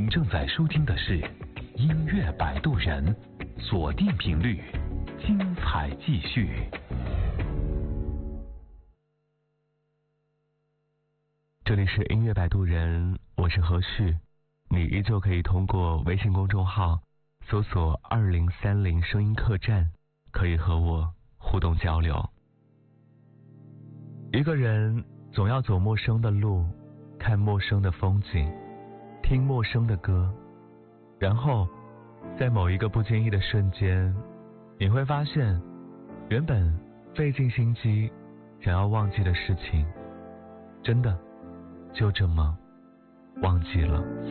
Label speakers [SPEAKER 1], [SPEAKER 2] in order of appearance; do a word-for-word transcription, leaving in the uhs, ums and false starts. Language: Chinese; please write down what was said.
[SPEAKER 1] 您正在收听的是音乐摆渡人，锁定频率，精彩继续。
[SPEAKER 2] 这里是音乐摆渡人，我是何旭，你依旧可以通过微信公众号搜索二零三零声音客栈，可以和我互动交流。一个人总要走陌生的路，看陌生的风景，听陌生的歌，然后在某一个不经意的瞬间，你会发现原本费尽心机想要忘记的事情，真的就这么忘记了。